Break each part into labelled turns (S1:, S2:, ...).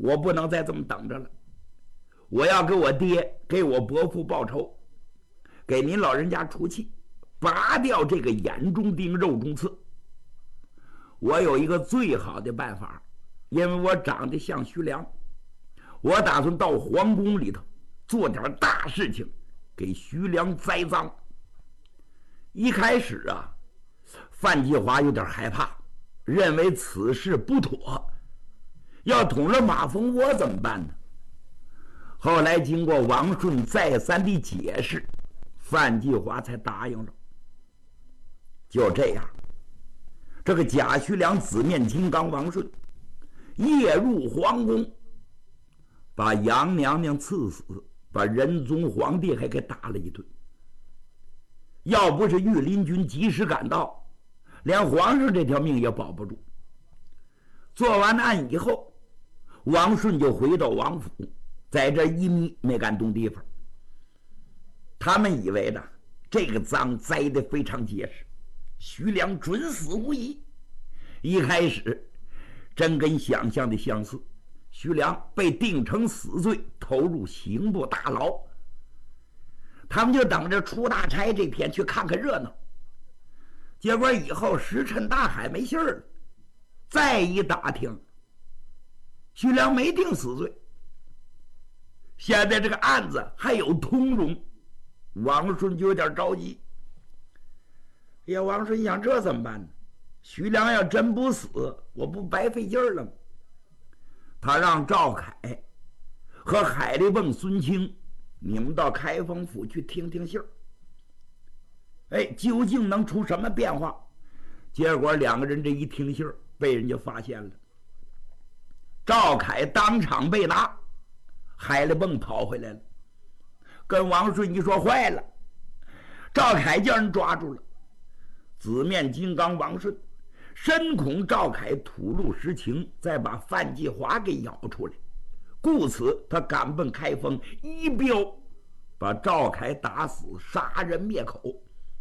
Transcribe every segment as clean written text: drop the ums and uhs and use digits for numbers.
S1: 我不能再这么等着了，我要给我爹给我伯父报仇，给您老人家出气，拔掉这个眼中钉肉中刺。我有一个最好的办法，因为我长得像徐良，我打算到皇宫里头做点大事情，给徐良栽赃。一开始啊，范继华有点害怕，认为此事不妥，要捅了马蜂窝怎么办呢？后来经过王顺再三的解释，范继华才答应了。就这样，这个贾徐良紫面金刚王顺夜入皇宫，把杨娘娘赐死，把仁宗皇帝还给打了一顿。要不是御林军及时赶到，连皇上这条命也保不住。做完案以后，王顺就回到王府，在这一迷没敢动地方。他们以为呢，这个赃栽得非常结实，徐良准死无疑。一开始真跟想象的相似，徐良被定成死罪，投入刑部大牢。他们就等着出大差这天去看看热闹。结果以后石沉大海，没信儿了。再一打听，徐良没定死罪，现在这个案子还有通融。王顺就有点着急。哎呀，王顺想这怎么办呢？徐良要真不死，我不白费劲儿了吗？他让赵凯和海力蹦、孙清，你们到开封府去听听信儿。哎，究竟能出什么变化？结果两个人这一听信儿，被人家发现了。赵凯当场被拿，海力蹦跑回来了，跟王顺一说，坏了，赵凯叫人抓住了。紫面金刚王顺深恐赵凯吐露实情，再把范继华给咬出来，故此他赶奔开封，一镖把赵凯打死，杀人灭口。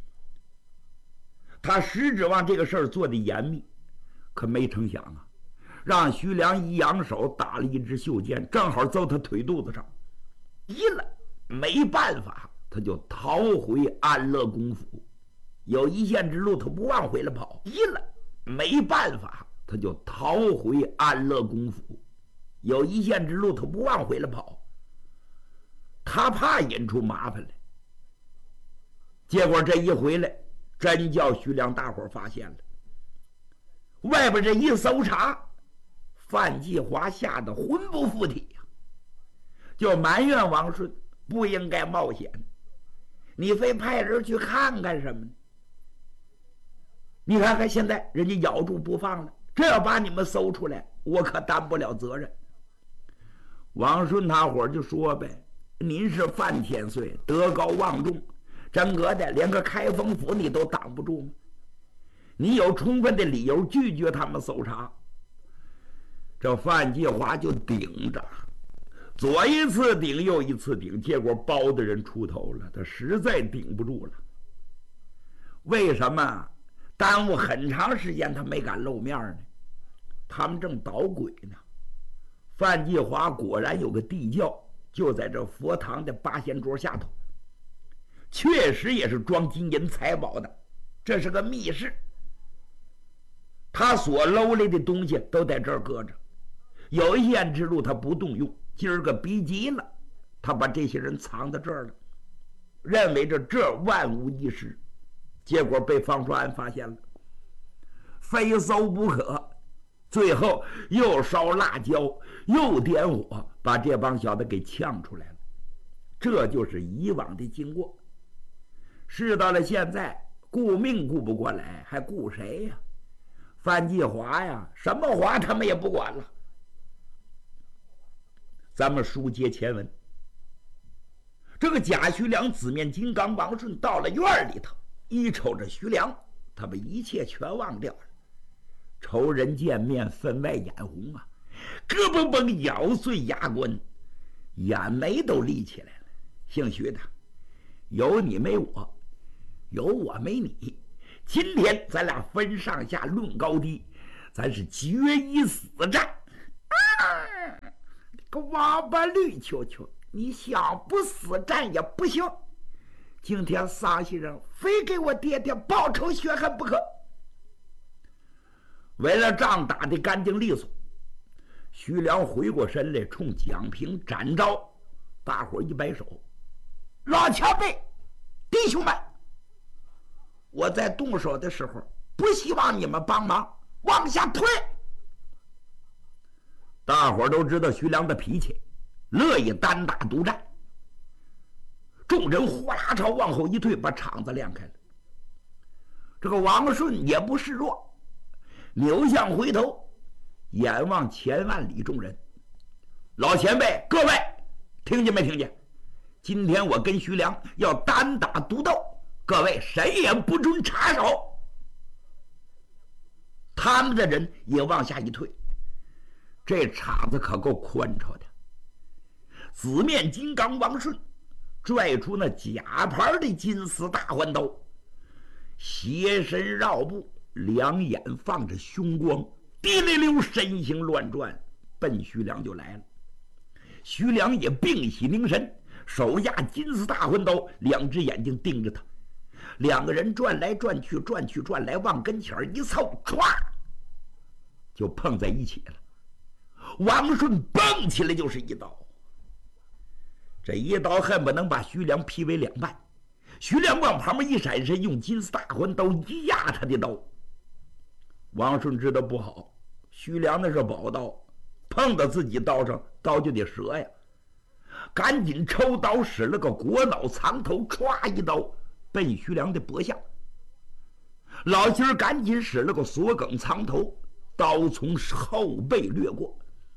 S1: 他实指望这个事儿做的严密，可没成想啊，让徐良一扬手打了一支袖箭，正好揍他腿肚子上，一了，没办法，他就逃回安乐公府。有一线之路，他不往回来跑，一了，没办法，他就逃回安乐公府。有一线之路，他不往回来跑，他怕引出麻烦来。结果这一回来，真叫徐良大伙发现了。外边这一搜查，范继华吓得魂不附体呀，就埋怨王顺不应该冒险，你非派人去看看什么呢？你看看现在人家咬住不放了，这要把你们搜出来，我可担不了责任。王顺他伙就说呗，您是范千岁，德高望重，真格的连个开封府你都挡不住吗？你有充分的理由拒绝他们搜查。这范继华就顶着，左一次顶右一次顶，结果包的人出头了，他实在顶不住了。为什么耽误很长时间他没敢露面呢？他们正捣鬼呢。范继华果然有个地窖，就在这佛堂的八仙桌下头，确实也是装金银财宝的，这是个密室。他所搂来的东西都在这儿搁着，有一线之路他不动用，今儿个逼急了，他把这些人藏在这儿了，认为这万无一失。结果被方硕安发现了，非搜不可，最后又烧辣椒又点火，把这帮小子给呛出来了。这就是以往的经过。事到了现在，顾命顾不过来，还顾谁呀？范继华呀，什么华他们也不管了。咱们书接前文，这个贾徐良紫面金刚王顺到了院里头，一瞅着徐良，他把一切全忘掉了。仇人见面，分外眼红啊，咯嘣嘣咬碎牙关，眼眉都立起来了。姓徐的，有你没我，有我没你，今天咱俩分上下论高低，咱是决一死战。 个王八绿球球，你想不死战也不行！今天桑西人非给我爹爹报仇雪恨不可。为了仗打得干净利索，徐良回过神来，冲蒋平、展昭大伙一摆手：“老前辈，弟兄们，我在动手的时候不希望你们帮忙，往下退。”大伙都知道徐良的脾气，乐意单打独战。众人呼啦朝往后一退，把场子亮开了。这个王顺也不示弱，扭向回头，眼望千万里众人：“老前辈，各位听见没听见？今天我跟徐良要单打独斗，各位谁也不准插手。”他们的人也往下一退。这场子可够宽敞的。紫面金刚王顺拽出那假牌的金丝大环刀，斜身绕步，两眼放着凶光，滴溜溜身形乱转，奔徐良就来了。徐良也屏息凝神，手压金丝大环刀，两只眼睛盯着他。两个人转来转去，转去转来，往跟前一凑，歘，就碰在一起了。王顺蹦起来就是一刀，这一刀恨不能把徐良劈为两半。徐良往旁边一闪身，用金丝大环刀一压他的刀。王顺知道不好，徐良那是宝刀，碰到自己刀上，刀就得折呀。赶紧抽刀，使了个国脑藏头，歘一刀奔徐良的脖下。老七儿赶紧使了个锁梗藏头，刀从后背掠过。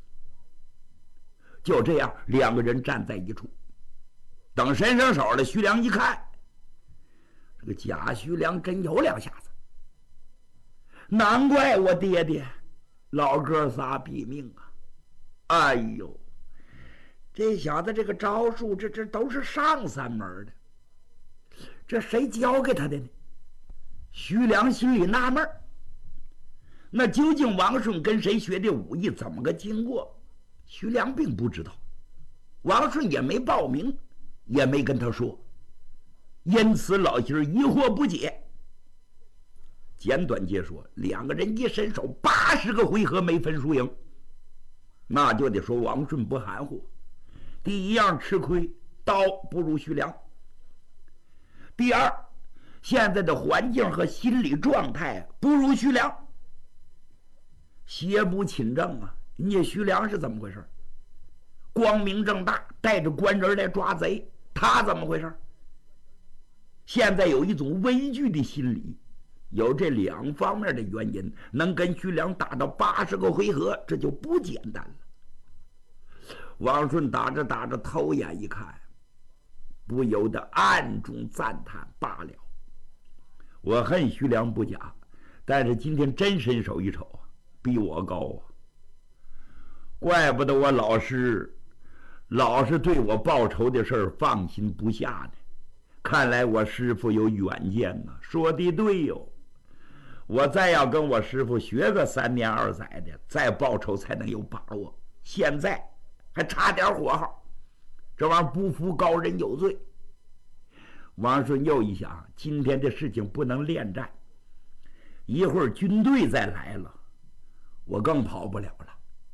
S1: 就这样，两个人站在一处。等伸上手了，徐良一看，这个假徐良真有两下子，难怪我爹爹老哥仨毙命啊！哎呦，这小子这个招数，这都是上三门的，这谁教给他的呢？徐良心里纳闷，那究竟王顺跟谁学的武艺，怎么个经过？徐良并不知道，王顺也没报名，也没跟他说，因此老七儿疑惑不解。简短截说，两个人一伸手，80个回合没分输赢，那就得说王顺不含糊。第一样吃亏，刀不如徐良；第二，现在的环境和心理状态不如徐良。邪不侵正啊！你徐良是怎么回事？光明正大带着官人来抓贼，他怎么回事？现在有一种畏惧的心理，有这两方面的原因，能跟徐良打到80个回合，这就不简单了。王顺打着打着，偷眼一看，不由得暗中赞叹罢了。我恨徐良不假，但是今天真伸手一瞅啊，比我高啊！怪不得我老师对我报仇的事儿放心不下呢。看来我师傅有远见呐，说的对哟。我再要跟我师傅学个3年2载的，再报仇才能有把握。现在还差点火候，这玩意儿不服高人有罪。王顺又一想，今天这事情不能恋战，一会儿军队再来了，我更跑不了了。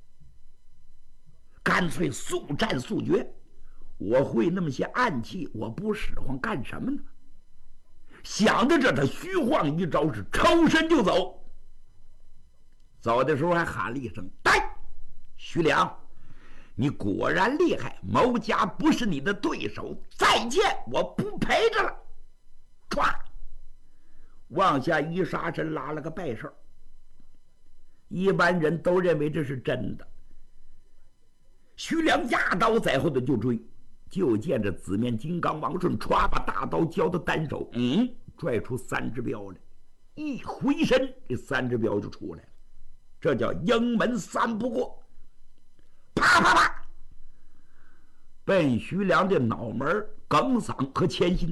S1: 干脆速战速决，我会那么些暗器，我不使唤干什么呢？想着这，他虚晃一招，是抽身就走。走的时候还喊了一声：“呆！徐良，你果然厉害，牟家不是你的对手，再见，我不陪着了。”唰，往下一杀身，拉了个败手。一般人都认为这是真的。徐良压刀在后头就追，就见着紫面金刚王顺歘把大刀交到单手，拽出3只镖来，一回身，这3只镖就出来了。这叫营门3不过，啪啪啪，奔徐良的脑门、梗嗓和前心。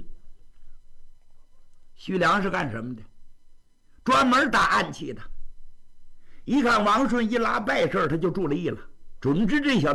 S1: 徐良是干什么的？专门打暗器的。一看王顺一拉败事，他就注了意了，准知这小